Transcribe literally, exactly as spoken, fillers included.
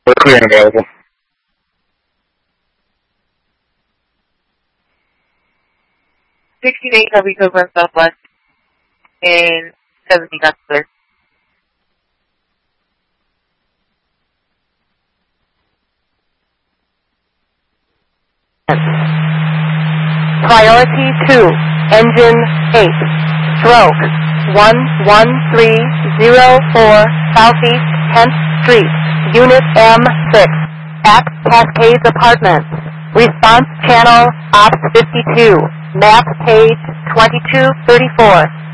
We're clear and available. sixty-eight W Cobra Southwest in seventy, that's clear. Priority two, engine eight, stroke one one three zero four Southeast tenth Street, Unit M six, at Cascades Apartments. Response channel Ops fifty-two, map page twenty-two thirty-four.